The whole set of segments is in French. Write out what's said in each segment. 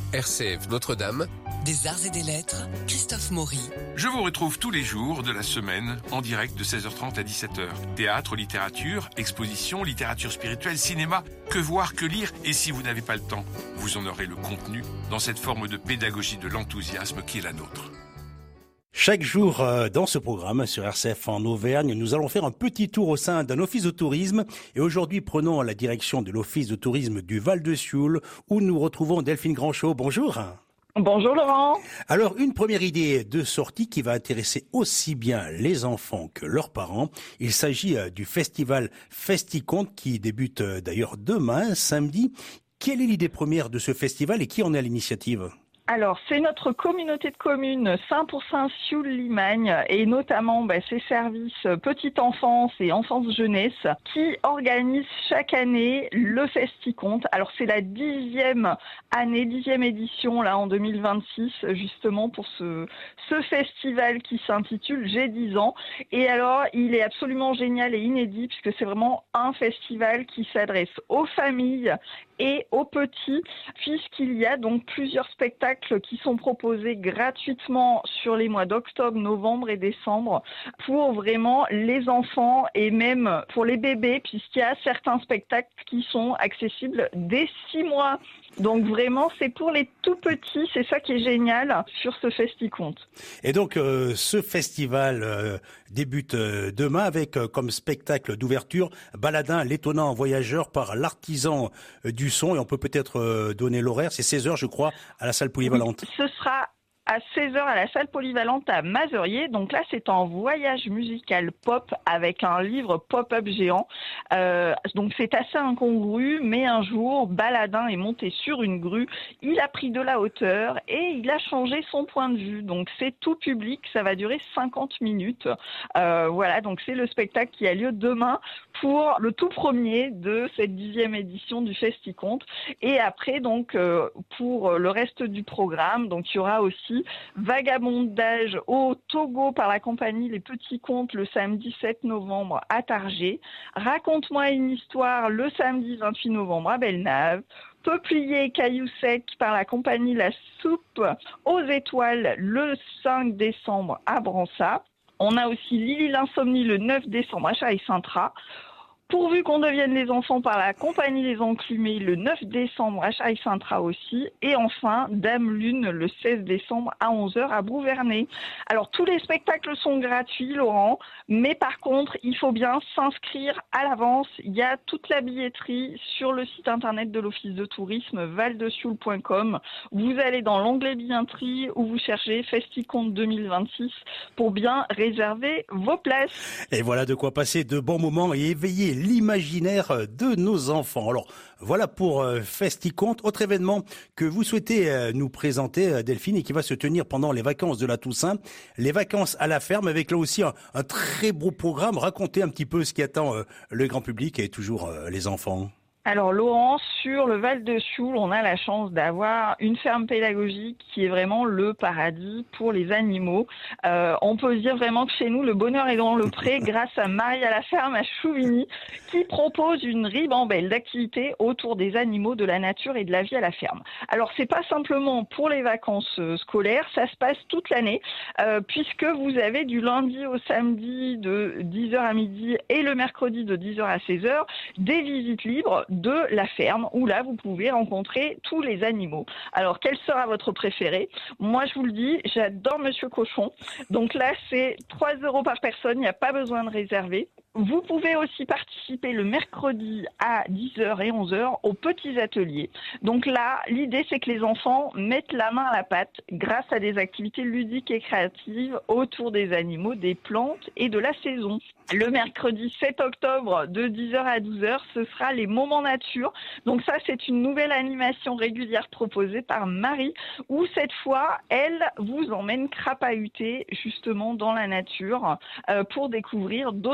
RCF Notre-Dame. Des arts et des lettres, Christophe Maury. Je vous retrouve tous les jours de la semaine en direct de 16h30 à 17h. Théâtre, littérature, exposition, littérature spirituelle, cinéma, que voir, que lire. Et si vous n'avez pas le temps, vous en aurez le contenu dans cette forme de pédagogie de l'enthousiasme qui est la nôtre. Chaque jour dans ce programme sur RCF en Auvergne, nous allons faire un petit tour au sein d'un office de tourisme. Et aujourd'hui, prenons la direction de l'office de tourisme du Val-de-Sioule où nous retrouvons Delphine Grandchot. Bonjour. Bonjour Laurent. Alors, une première idée de sortie qui va intéresser aussi bien les enfants que leurs parents. Il s'agit du festival Festiconte qui débute d'ailleurs demain, samedi. Quelle est l'idée première de ce festival et qui en est à l'initiative ? Alors, c'est notre communauté de communes 100% Sioule-Limagne et notamment ses services petite enfance et enfance-jeunesse qui organisent chaque année le Festiconte. Alors, c'est la 10e édition là en 2026 justement pour ce festival qui s'intitule J'ai 10 ans. Et alors, il est absolument génial et inédit puisque c'est vraiment un festival qui s'adresse aux familles et aux petits, puisqu'il y a donc plusieurs spectacles qui sont proposés gratuitement sur les mois d'octobre, novembre et décembre pour vraiment les enfants et même pour les bébés, puisqu'il y a certains spectacles qui sont accessibles dès 6 mois. Donc vraiment, c'est pour les tout petits, c'est ça qui est génial sur ce Festiconte. Et donc, ce festival débute demain avec comme spectacle d'ouverture Baladin, l'étonnant voyageur par l'artisan du son. Et on peut peut-être donner l'horaire, c'est 16h je crois, à la salle polyvalente. Oui, ce sera à 16h à la salle polyvalente à Mazerier. Donc là, c'est en voyage musical pop avec un livre pop-up géant. Donc c'est assez incongru, mais un jour, Baladin est monté sur une grue, il a pris de la hauteur et il a changé son point de vue. Donc c'est tout public, ça va durer 50 minutes. Voilà, donc c'est le spectacle qui a lieu demain pour le tout premier de cette 10e édition du Festiconte. Et après, donc, pour le reste du programme, donc il y aura aussi vagabondage au Togo par la compagnie Les Petits Contes le samedi 7 novembre à Targé. Raconte-moi une histoire le samedi 28 novembre à Bellenave. Peuplier et cailloux secs par la compagnie La Soupe aux Étoiles le 5 décembre à Bransat. On a aussi Lily l'Insomnie le 9 décembre à Chaille-Saint-Trat. Pourvu qu'on devienne les enfants par la compagnie Les Enclumés le 9 décembre à Chaille-Saint-Trat aussi. Et enfin, Dame Lune le 16 décembre à 11h à Brouvernay. Alors, tous les spectacles sont gratuits, Laurent. Mais par contre, il faut bien s'inscrire à l'avance. Il y a toute la billetterie sur le site internet de l'Office de tourisme valdessioule.com. Vous allez dans l'onglet billetterie où vous cherchez Festiconte 2026 pour bien réserver vos places. Et voilà de quoi passer de bons moments et éveiller l'imaginaire de nos enfants. Alors, voilà pour Festiconte. Autre événement que vous souhaitez nous présenter, Delphine, et qui va se tenir pendant les vacances de la Toussaint. Les vacances à la ferme, avec là aussi un très beau programme. Racontez un petit peu ce qui attend le grand public et toujours les enfants. Alors Laurent, sur le Val-de-Sioule, on a la chance d'avoir une ferme pédagogique qui est vraiment le paradis pour les animaux. On peut dire vraiment que chez nous, le bonheur est dans le pré grâce à Marie à la ferme à Chouvigny qui propose une ribambelle d'activités autour des animaux, de la nature et de la vie à la ferme. Alors c'est pas simplement pour les vacances scolaires, ça se passe toute l'année puisque vous avez du lundi au samedi de 10h à midi et le mercredi de 10h à 16h des visites libres de la ferme où là vous pouvez rencontrer tous les animaux. Alors quel sera votre préféré ? Moi je vous le dis, j'adore Monsieur Cochon. Donc là c'est 3 € par personne, il n'y a pas besoin de réserver. Vous pouvez aussi participer le mercredi à 10h et 11h aux petits ateliers. Donc là, l'idée c'est que les enfants mettent la main à la pâte grâce à des activités ludiques et créatives autour des animaux, des plantes et de la saison. Le mercredi 7 octobre de 10h à 12h, ce sera les moments nature. Donc ça, c'est une nouvelle animation régulière proposée par Marie où cette fois, elle vous emmène crapahuter justement dans la nature pour découvrir d'autres choses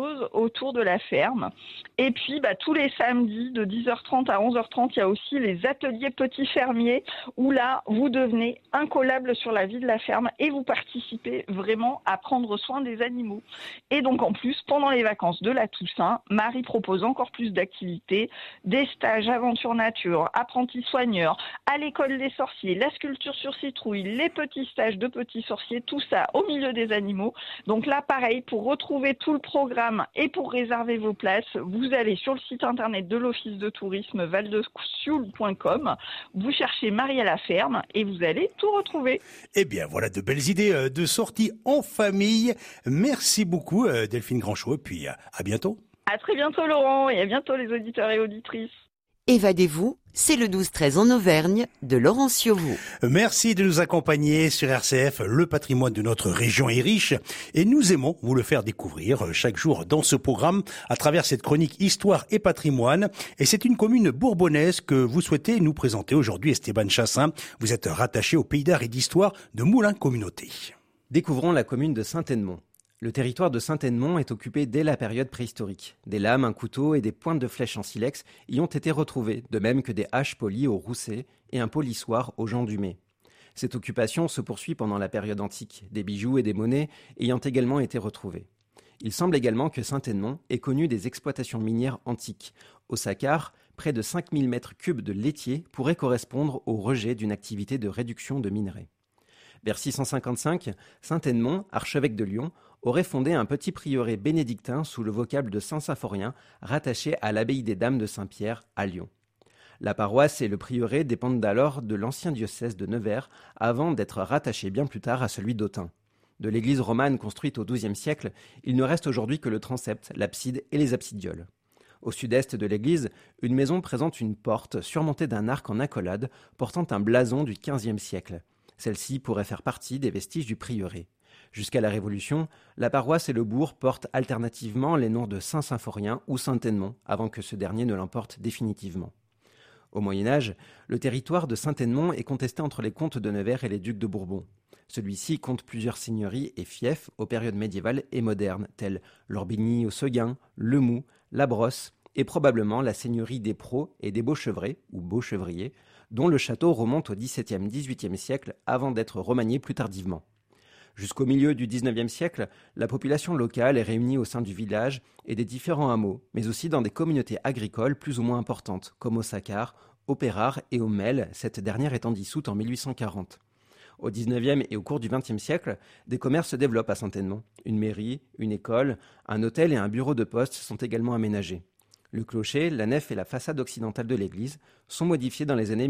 choses autour de la ferme. Et puis, tous les samedis de 10h30 à 11h30, il y a aussi les ateliers petits fermiers où là, vous devenez incollable sur la vie de la ferme et vous participez vraiment à prendre soin des animaux. Et donc, en plus, pendant les vacances de la Toussaint, Marie propose encore plus d'activités, des stages aventure nature, apprentis soigneurs, à l'école des sorciers, la sculpture sur citrouille, les petits stages de petits sorciers, tout ça au milieu des animaux. Donc là, pareil, pour retrouver tout le programme et pour réserver vos places, vous allez sur le site internet de l'Office de tourisme valdessioul.com, vous cherchez Marie à la ferme et vous allez tout retrouver. Eh bien, voilà de belles idées de sortie en famille. Merci beaucoup Delphine Grandchot et puis à bientôt. À très bientôt Laurent et à bientôt les auditeurs et auditrices. Évadez-vous, c'est le 12-13 en Auvergne de Laurent Cioveau. Merci de nous accompagner sur RCF. Le patrimoine de notre région est riche et nous aimons vous le faire découvrir chaque jour dans ce programme à travers cette chronique Histoire et Patrimoine. Et c'est une commune bourbonnaise que vous souhaitez nous présenter aujourd'hui, Esteban Chassin. Vous êtes rattaché au pays d'art et d'histoire de Moulins Communauté. Découvrons la commune de Saint-Ennemont. Le territoire de Saint-Ennemont est occupé dès la période préhistorique. Des lames, un couteau et des pointes de flèches en silex y ont été retrouvées, de même que des haches polies au rousset et un polissoir au Jean Dumay. Cette occupation se poursuit pendant la période antique, des bijoux et des monnaies ayant également été retrouvés. Il semble également que Saint-Ennemont ait connu des exploitations minières antiques. Au Sacar, près de 5000 mètres cubes de laitier pourraient correspondre au rejet d'une activité de réduction de minerais. Vers 655, Saint-Ennemont, archevêque de Lyon, aurait fondé un petit prieuré bénédictin sous le vocable de Saint-Symphorien, rattaché à l'abbaye des Dames de Saint-Pierre à Lyon. La paroisse et le prieuré dépendent alors de l'ancien diocèse de Nevers, avant d'être rattachés bien plus tard à celui d'Autun. De l'église romane construite au XIIe siècle, il ne reste aujourd'hui que le transept, l'abside et les absidioles. Au sud-est de l'église, une maison présente une porte surmontée d'un arc en accolade portant un blason du XVe siècle. Celle-ci pourrait faire partie des vestiges du prieuré. Jusqu'à la Révolution, la paroisse et le bourg portent alternativement les noms de Saint-Symphorien ou Saint-Ennemont, avant que ce dernier ne l'emporte définitivement. Au Moyen-Âge, le territoire de Saint-Ennemont est contesté entre les comtes de Nevers et les ducs de Bourbon. Celui-ci compte plusieurs seigneuries et fiefs aux périodes médiévales et modernes, telles l'Orbigny au Seguin, le Mou, la Brosse, et probablement la seigneurie des Pros et des Beauchevrets, ou Beauchevriers, dont le château remonte au XVIIe-XVIIIe siècle avant d'être remanié plus tardivement. Jusqu'au milieu du XIXe siècle, la population locale est réunie au sein du village et des différents hameaux, mais aussi dans des communautés agricoles plus ou moins importantes, comme au Sacar, au Pérard et au Mel, cette dernière étant dissoute en 1840. Au XIXe et au cours du XXe siècle, des commerces se développent à Saint-Ennemont. Une mairie, une école, un hôtel et un bureau de poste sont également aménagés. Le clocher, la nef et la façade occidentale de l'église sont modifiés dans les années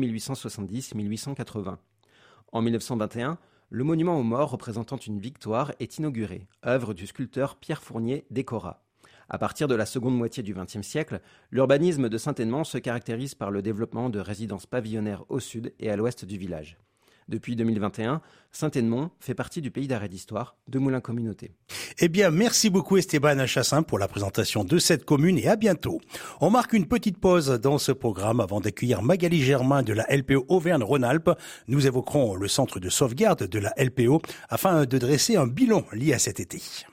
1870-1880. En 1921, le monument aux morts représentant une victoire est inauguré, œuvre du sculpteur Pierre Fournier d'Écora. À partir de la seconde moitié du XXe siècle, l'urbanisme de Saint-Ennemont se caractérise par le développement de résidences pavillonnaires au sud et à l'ouest du village. Depuis 2021, Saint-Ennemont fait partie du pays d'art et d'histoire de Moulins Communauté. Eh bien, merci beaucoup Esteban Chassin pour la présentation de cette commune et à bientôt. On marque une petite pause dans ce programme avant d'accueillir Magali Germain de la LPO Auvergne-Rhône-Alpes. Nous évoquerons le centre de sauvegarde de la LPO afin de dresser un bilan lié à cet été.